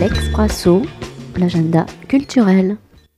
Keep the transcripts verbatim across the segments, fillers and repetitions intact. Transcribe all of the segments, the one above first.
L'Expresso, l'agenda culturel.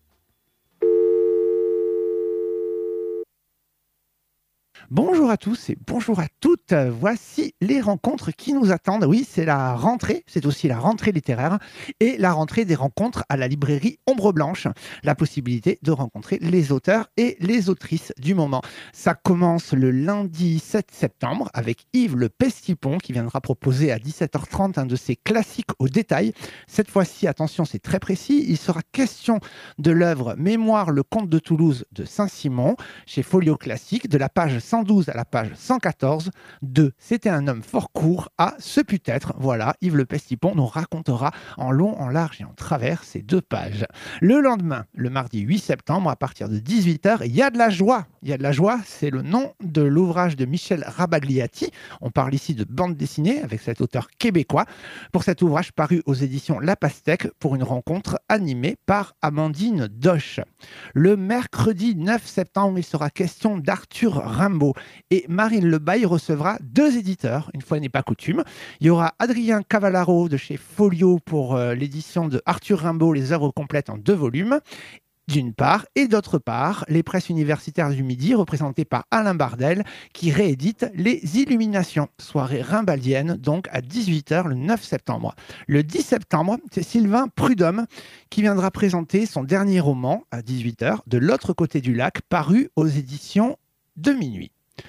Bonjour à tous et bonjour à toutes. Voici les rencontres qui nous attendent. Oui, c'est la rentrée, c'est aussi la rentrée littéraire et la rentrée des rencontres à la librairie Ombre Blanche. La possibilité de rencontrer les auteurs et les autrices du moment. Ça commence le lundi sept septembre avec Yves Le Pestipon qui viendra proposer à dix-sept heures trente un de ses classiques au détail. Cette fois-ci, attention, c'est très précis. Il sera question de l'œuvre Mémoire, le comte de Toulouse de Saint-Simon chez Folio Classique, de la page cent douze à la page cent quatorze, de C'était un homme fort court à Ce put-être. Voilà, Yves Le Pestipon nous racontera en long, en large et en travers ces deux pages. Le lendemain, le mardi huit septembre, à partir de dix-huit heures, il y a de la joie. Il y a de la joie, c'est le nom de l'ouvrage de Michel Rabagliati. On parle ici de bande dessinée avec cet auteur québécois. Pour cet ouvrage paru aux éditions La Pastèque pour une rencontre animée par Amandine Doche. Le mercredi neuf septembre, il sera question d'Arthur Rimbaud. Et Marine Lebaille recevra deux éditeurs, une fois n'est pas coutume. Il y aura Adrien Cavallaro de chez Folio pour euh, l'édition de Arthur Rimbaud, les œuvres complètes en deux volumes, d'une part, et d'autre part, les presses universitaires du Midi, représentées par Alain Bardel, qui réédite Les Illuminations, soirée rimbaldienne, donc à dix-huit heures le neuf septembre. Le dix septembre, c'est Sylvain Prudhomme qui viendra présenter son dernier roman, à dix-huit heures, De l'autre côté du lac, paru aux éditions de Minuit.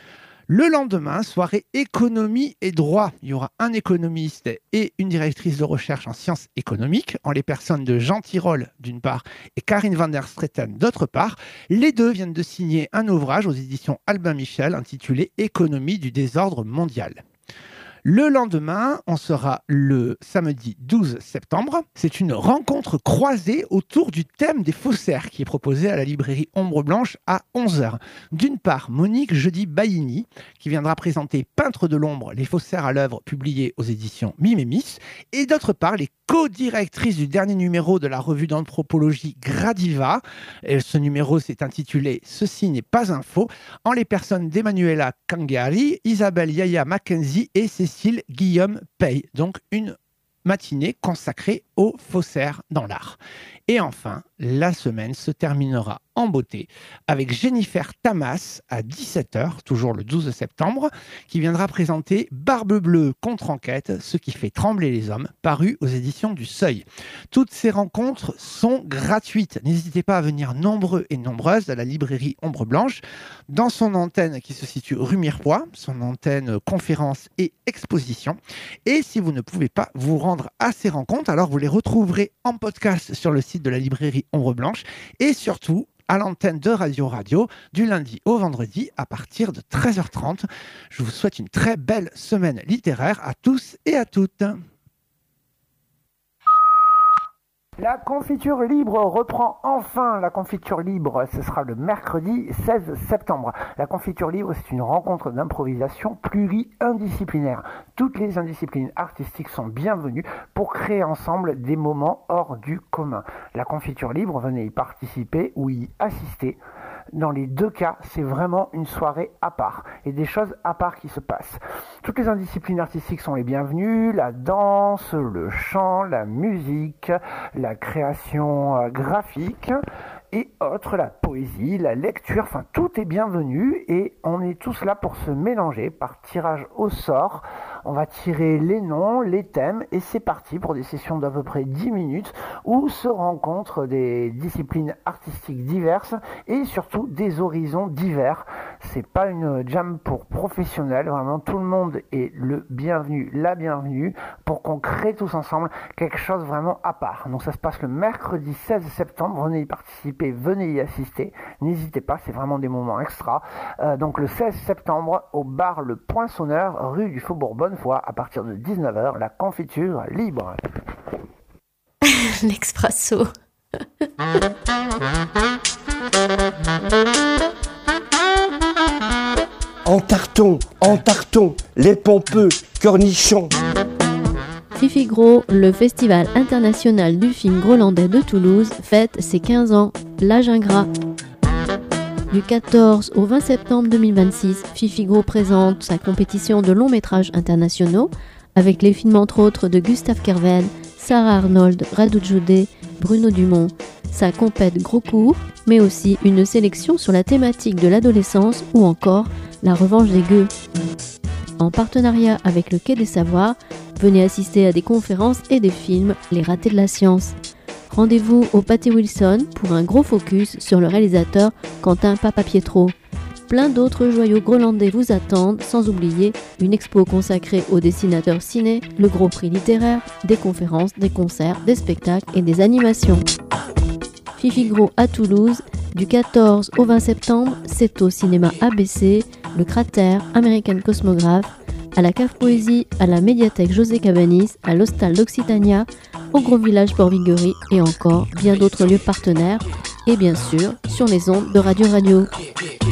Le lendemain, soirée économie et droit. Il y aura un économiste et une directrice de recherche en sciences économiques, en les personnes de Jean Tirole d'une part et Karine van der Streeten d'autre part. Les deux viennent de signer un ouvrage aux éditions Albin Michel intitulé Économie du désordre mondial. Le lendemain, on sera le samedi douze septembre. C'est une rencontre croisée autour du thème des faussaires qui est proposée à la librairie Ombre Blanche à onze heures. D'une part, Monique Jeudi-Baïni qui viendra présenter Peintre de l'ombre, les faussaires à l'œuvre publiés aux éditions Mimémis. Et d'autre part, les co-directrices du dernier numéro de la revue d'anthropologie Gradiva. Et ce numéro s'est intitulé « Ceci n'est pas un faux » en les personnes d'Emmanuela Kangari, Isabelle Yaya Mackenzie et Cécile Guillaume Pey. Donc une matinée consacrée aux faussaires dans l'art. Et enfin, la semaine se terminera en beauté avec Jennifer Tamas à dix-sept heures, toujours le douze septembre, qui viendra présenter Barbe Bleue contre enquête, ce qui fait trembler les hommes, paru aux éditions du Seuil. Toutes ces rencontres sont gratuites. N'hésitez pas à venir nombreux et nombreuses à la librairie Ombre Blanche, dans son antenne qui se situe rue Mirepoix, son antenne conférence et exposition. Et si vous ne pouvez pas vous rendre à ces rencontres, alors vous les retrouverez en podcast sur le site de la librairie Ombre Blanche et surtout à l'antenne de Radio Radio du lundi au vendredi à partir de treize heures trente. Je vous souhaite une très belle semaine littéraire à tous et à toutes. La confiture libre reprend enfin. La confiture libre, ce sera le mercredi seize septembre. La confiture libre, c'est une rencontre d'improvisation pluri-indisciplinaire. Toutes les indisciplines artistiques sont bienvenues pour créer ensemble des moments hors du commun. La confiture libre, venez y participer ou y assister. Dans les deux cas, c'est vraiment une soirée à part et des choses à part qui se passent. Toutes les indisciplines artistiques sont les bienvenues, la danse, le chant, la musique, la création graphique et autres, la poésie, la lecture, enfin tout est bienvenu et on est tous là pour se mélanger par tirage au sort. On va tirer les noms, les thèmes et c'est parti pour des sessions d'à peu près dix minutes où se rencontrent des disciplines artistiques diverses et surtout des horizons divers. C'est pas une jam pour professionnels, vraiment tout le monde est le bienvenu, la bienvenue pour qu'on crée tous ensemble quelque chose vraiment à part. Donc ça se passe le mercredi seize septembre, venez y participer, venez y assister, n'hésitez pas, c'est vraiment des moments extra. Euh, donc le seize septembre au bar Le Poinçonneur, rue du Faubourg Bonnefoy, à partir de dix-neuf heures, la confiture libre. L'Expresso. En tarton, en tarton, les pompeux, cornichons. Fifi Gros, le Festival international du film grolandais de Toulouse, fête ses quinze ans. L'âge ingrat. Du quatorze au vingt septembre deux mille vingt-six, Fifi Gros présente sa compétition de longs métrages internationaux avec les films entre autres de Gustave Kerven, Sarah Arnold, Radou Djodé, Bruno Dumont. Ça complète gros cours, mais aussi une sélection sur la thématique de l'adolescence ou encore la revanche des gueux. En partenariat avec le Quai des Savoirs, venez assister à des conférences et des films, les ratés de la science. Rendez-vous au Patty Wilson pour un gros focus sur le réalisateur Quentin Papapietro. Plein d'autres joyaux grolandais vous attendent, sans oublier une expo consacrée aux dessinateurs ciné, le gros prix littéraire, des conférences, des concerts, des spectacles et des animations. Fifi Gros à Toulouse, du quatorze au vingt septembre, c'est au cinéma A B C, le Cratère, American Cosmographe, à la Cave Poésie, à la médiathèque José Cabanis, à l'Hostal d'Occitania, au Gros Village Port-Viguerie et encore bien d'autres lieux partenaires, et bien sûr sur les ondes de Radio Radio.